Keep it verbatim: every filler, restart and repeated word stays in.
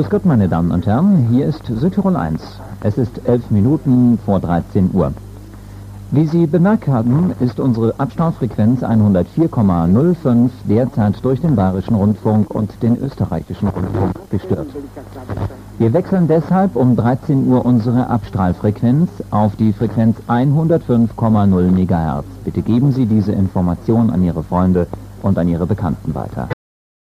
Grüß Gott, meine Damen und Herren, hier ist Südtirol eins. Es ist elf Minuten vor dreizehn Uhr. Wie Sie bemerkt haben, ist unsere Abstrahlfrequenz hundertvier Komma null fünf derzeit durch den Bayerischen Rundfunk und den österreichischen Rundfunk gestört. Wir wechseln deshalb um dreizehn Uhr unsere Abstrahlfrequenz auf die Frequenz hundertfünf Komma null Megahertz. Bitte geben Sie diese Information an Ihre Freunde und an Ihre Bekannten weiter.